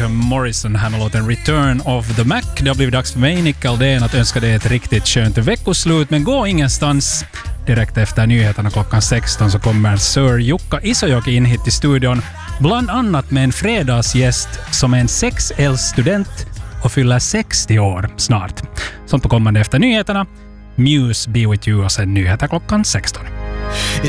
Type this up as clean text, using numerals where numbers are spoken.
Morrison här med låten Return of the Mac. Det har blivit dags för mig, Nick Aldén, att önska dig ett riktigt skönt veckoslut. Men gå ingenstans. Direkt efter nyheterna klockan 16 så kommer Sir Jukka Isojoki in hit i studion. Bland annat med en fredagsgäst som är en 6L-student och fyller 60 år snart. Sånt på kommande efter nyheterna. Muse Be With You och sen nyheter klockan 16.